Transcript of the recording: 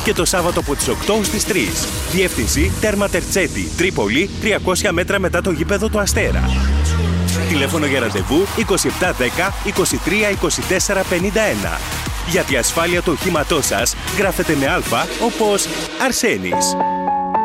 και το Σάββατο από τις 8 στις 3. Διεύθυνση Τέρμα Τερτσέτη, Τρίπολη, 300 μέτρα μετά το γήπεδο του Αστέρα. Τηλέφωνο για ραντεβού 2710 23 24 51. Για τη ασφάλεια του οχήματός σας γράφετε με Α όπως Αρσένης.